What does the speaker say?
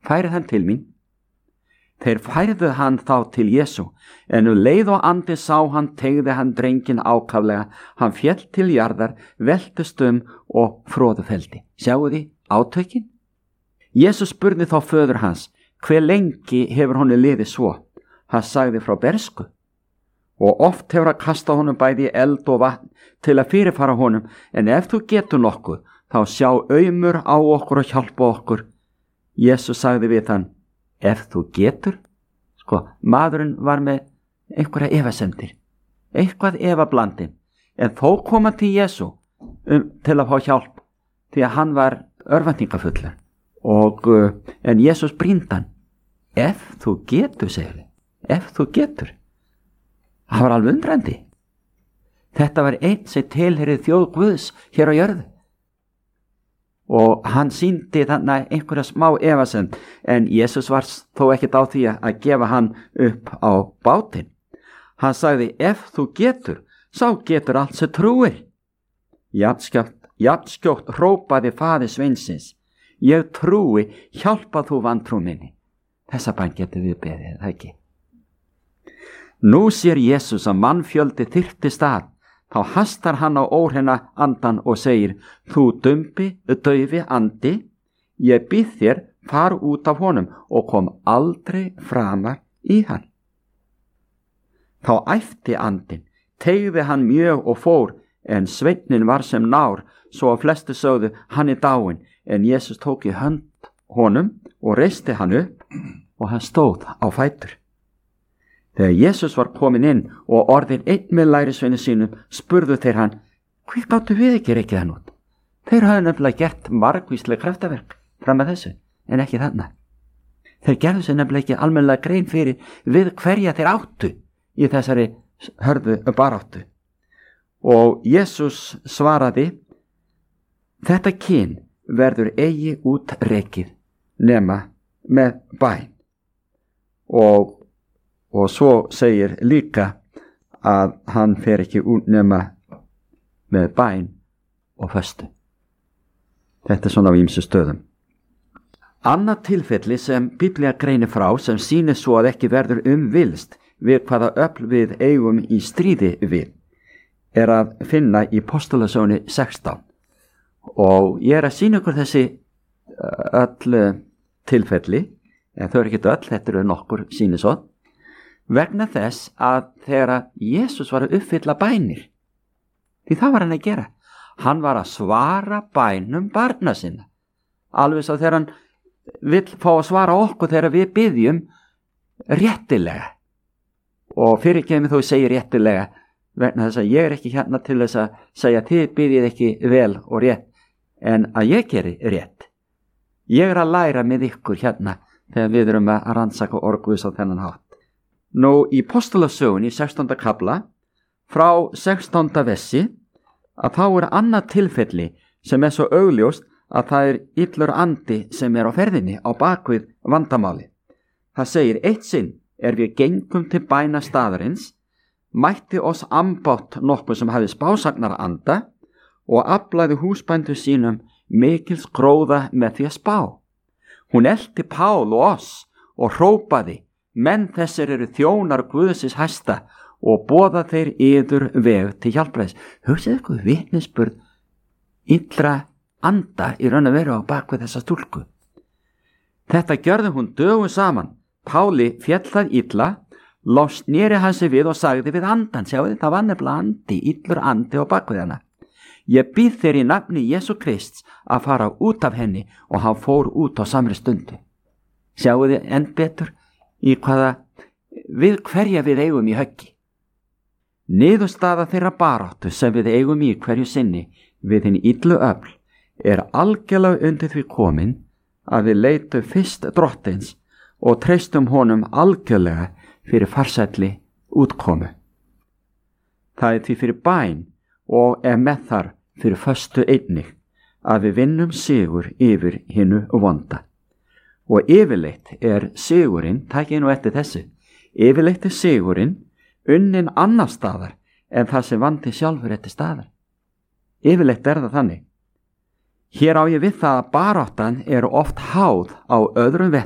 færið hann til mín. Þeir færðu hann þá til Jesú, en leið og andi sá hann, teygði hann drenginn ákaflega, hann féll til jarðar, veltust og froðufeldi. Sjáu því átökin? Jesús spurði þá föður hans, hve lengi hefur honum liðið svo? Hann sagði frá bersku. Og oft hefur hann kastað honum bæði í eld og vatn til að fyrirfara honum, en ef þú getur nokkuð, þá sjá aumur á okkur og hjálpa okkur. Jesús sagði við hann, ef þú getur? Maðurinn var með einhverja efasemdir, eitthvað efablandin, en þó kom hann til Jesú til að fá hjálp, því að hann var örvæntingafullur. En Jesús brýndi hann, ef þú getur, segir hann, ef þú getur. Það var alveg undrandi. Þetta var einn sem tilheyrði þjóð Guðs hér á jörðu. Og hann sýndi þannig einhverja smá efasemd, en Jesús var þó ekkert á því að gefa hann upp á bátinn. Hann sagði, ef þú getur, sá getur allt sem trúir. Jafnskjótt hrópaði faðir sveinsins, ég trúi, hjálpa þú vantrú minni. Þessa bæn getur við beðið, það ekki? Nú sér Jesús að mannfjöldi þyrptist að, þá hastar hann á óhreina andan og segir, þú daufi andi, ég býð þér, far út af honum og kom aldrei framar í hann. Þá æpti andinn, teygði hann mjög og fór, en sveinninn var sem nár, svo að flestu sögðu, hann dáinn, en Jesús tók í hönd honum og reisti hann upp og hann stóð á fætur. Þegar Jesús var komin inn og orðinn einn með lærisveinum sínum, spurðu þeir hann, hví gátu við ekki rekið hann út? Þeir hafði nefnilega gert margvísleg kraftaverk fram að þessu, en ekki þarna. Þeir gerðu sér nefnilega ekki almennilega grein fyrir við hverja þeir áttu í þessari hörðu baráttu. Og Jesús svaraði, þetta kyn verður eigi út rekið nema með bæn. Og svo segir líka að hann fer ekki út nema með bæn og föstu. Þetta svona á ýmsu stöðum. Annað tilfelli sem Biblía greinir frá sem sýnir svo að ekki verður villst við hvaða öfl við eigum í stríði við er að finna í Postulasögunni 16. Og ég að sýna ykkur þessi öll tilfelli, en þau ekki öll, þetta eru nokkur sýnisot, vegna þess að þegar Jesús var að uppfylla bænir, því það var hann að gera, hann var að svara bænum barna sinna, alveg svo þegar hann vill fá að svara okkur þegar við biðjum réttilega. Og fyrirgefðu þó segir réttilega, vegna þess að ég ekki hérna til þess að segja þið biðjið ekki vel og rétt, en að ég geri rétt. Ég að læra með ykkur hérna þegar við erum að rannsaka orð Guðs á þennan hátt. Nú í Postulasögunni í 16. kafla frá 16. versi að þá er annað tilfelli sem svo augljóst að það illur andi sem á ferðinni á bakvið vandamáli. Það segir, eitt sinn við gengum til bæna staðarins, mætti oss ambátt nokkuð sem hafði spásagnar anda og aflaði húsbændu sínum mikils gróða með því að spá. Hún elti Pál og oss og hrópaði, menn þessir eru þjónar Guðsins hæsta og boða þeir yður veg til hjálpræðis. Hugsið ykkur vitnisburð illra anda í raun að vera á bakvið þessa stúlku. Þetta gjörði hún dögum saman. Páli fjallað illa, lost nýri hann sig við og sagði við andan, sjáðu það var nefnilega andi, illur andi á bakvið hana. Ég býð þér í nafni Jesú Krists að fara út af henni og hann fór út á samri stundu. Sjáu þið enn betur í við hverja við eigum í höggi. Niðurstaða þeirra baráttu sem við eigum í hverju sinni við hinn illu öfl algjörlega undir því komin að við leitum fyrst drottins og treystum honum algjörlega fyrir farsælli útkomu. Það því fyrir bæn og með þar fyrir föstu einnig að við vinnum sigur yfir hinnu vonda. Og yfirleitt sigurinn, takið nú eftir þessu, yfirleitt sigurinn unnin annar staðar en það sem vandi sjálfur eftir staðar. Yfirleitt það þannig. Hér á ég við það að baráttan oft háð á öðrum